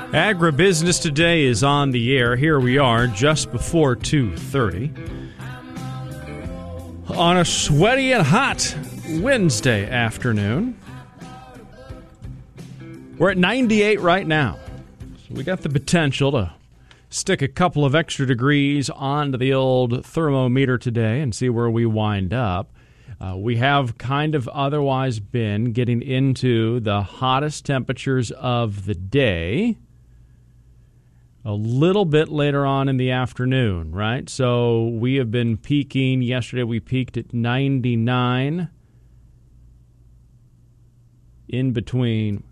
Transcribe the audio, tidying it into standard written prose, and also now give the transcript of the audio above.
Agribusiness Today is on the air. Here we are just before 2:30 on a sweaty and hot Wednesday afternoon. We're at 98 right now. So we got the potential to stick a couple of extra degrees onto the old thermometer today and see where we wind up. We have kind of otherwise been getting into the hottest temperatures of the day a little bit later on in the afternoon, right? So we have been peaking. Yesterday we peaked at 99 in between